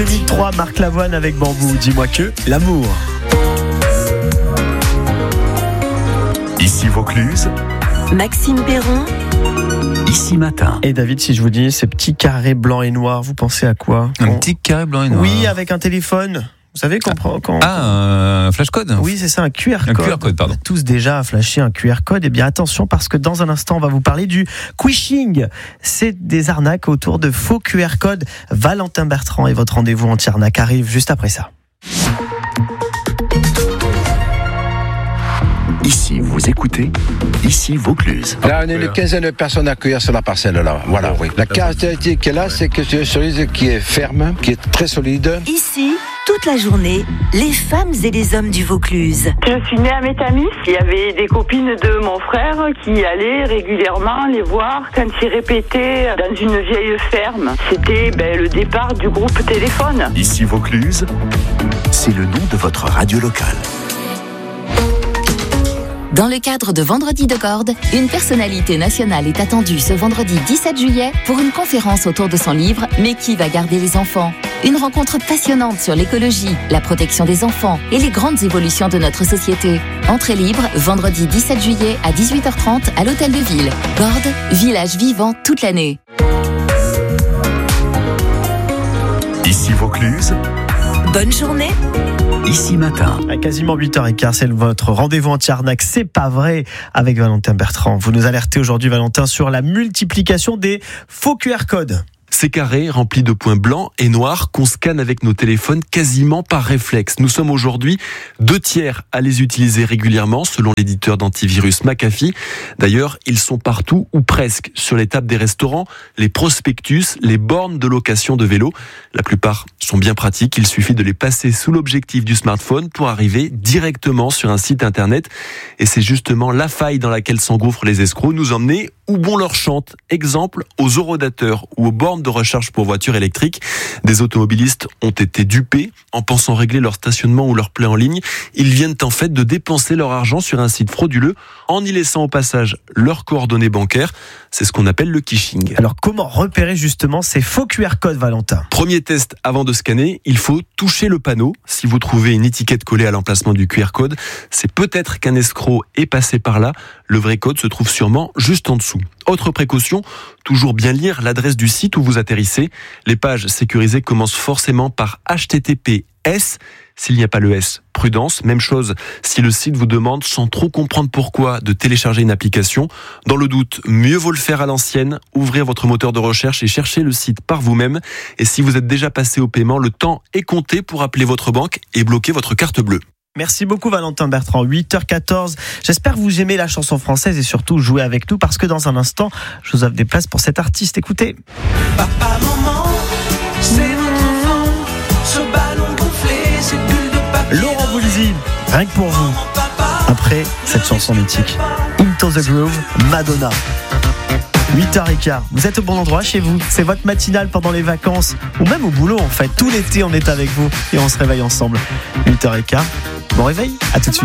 2003, Marc Lavoine avec Bambou. Dis-moi que l'amour. Ici Vaucluse, Maxime Perron, Ici Matin. Et David, si je vous dis ces petits carrés blancs et noirs, vous pensez à quoi? Un petit carré blanc et noir. Oui, avec un téléphone. Vous savez un flashcode. Oui, c'est ça, un QR code. Un QR code, pardon. On a tous déjà flashé un QR code. Eh bien, attention, parce que dans un instant, on va vous parler du quishing. C'est des arnaques autour de faux QR codes. Valentin Bertrand et votre rendez-vous anti-arnaque arrive juste après ça. Ici, vous écoutez, ici Vaucluse. Là, on est une quinzaine de personnes à accueillir sur la parcelle, là. Voilà, oui. La caractéristique qu'elle a, c'est que c'est une cerise qui est ferme, qui est très solide. ici, toute la journée, les femmes et les hommes du Vaucluse. Je suis née à Métamis. Il y avait des copines de mon frère qui allaient régulièrement les voir quand ils répétaient dans une vieille ferme. C'était le départ du groupe Téléphone. Ici Vaucluse, c'est le nom de votre radio locale. Dans le cadre de Vendredi de Gordes, une personnalité nationale est attendue ce vendredi 17 juillet pour une conférence autour de son livre « Mais qui va garder les enfants ?» Une rencontre passionnante sur l'écologie, la protection des enfants et les grandes évolutions de notre société. Entrée libre, vendredi 17 juillet à 18h30 à l'Hôtel de Ville. Gordes, village vivant toute l'année. Ici Vaucluse, Bonne journée. Ici Matin. À quasiment 8h15, c'est votre rendez-vous anti-arnaque. C'est pas vrai avec Valentin Bertrand. Vous nous alertez aujourd'hui, Valentin, sur la multiplication des faux QR codes. Ces carrés remplis de points blancs et noirs qu'on scanne avec nos téléphones quasiment par réflexe. Nous sommes aujourd'hui 2/3 à les utiliser régulièrement selon l'éditeur d'antivirus McAfee. D'ailleurs, ils sont partout ou presque, sur les tables des restaurants, les prospectus, les bornes de location de vélos. La plupart sont bien pratiques, il suffit de les passer sous l'objectif du smartphone pour arriver directement sur un site internet. Et c'est justement la faille dans laquelle s'engouffrent les escrocs, nous emmener où bon leur chante. Exemple, aux horodateurs ou aux bornes de recharge pour voitures électriques. Des automobilistes ont été dupés en pensant régler leur stationnement ou leur plaie en ligne. Ils viennent en fait de dépenser leur argent sur un site frauduleux en y laissant au passage leurs coordonnées bancaires. C'est ce qu'on appelle le phishing. Alors, comment repérer justement ces faux QR codes, Valentin? Premier test avant de scanner, il faut toucher le panneau. Si vous trouvez une étiquette collée à l'emplacement du QR code, c'est peut-être qu'un escroc est passé par là. Le vrai code se trouve sûrement juste en dessous. Autre précaution, toujours bien lire l'adresse du site où vous atterrissez. Les pages sécurisées commencent forcément par HTTPS. S'il n'y a pas le S, prudence. Même chose si le site vous demande, sans trop comprendre pourquoi, de télécharger une application. Dans le doute, mieux vaut le faire à l'ancienne. Ouvrez votre moteur de recherche et cherchez le site par vous-même. Et si vous êtes déjà passé au paiement, le temps est compté pour appeler votre banque et bloquer votre carte bleue. Merci beaucoup Valentin Bertrand, 8h14. J'espère que vous aimez la chanson française et surtout jouer avec nous parce que dans un instant, je vous offre des places pour cet artiste. Écoutez. Papa, maman, c'est votre enfant, ce ballon gonflé, ces bulles de papier. Laurent Voulzy, rien que pour vous. Après cette chanson mythique, Into the Groove, Madonna. 8h15, vous êtes au bon endroit chez vous. C'est votre matinale pendant les vacances ou même au boulot en fait. Tout l'été, on est avec vous et on se réveille ensemble. 8h15, bon réveil, à tout de suite.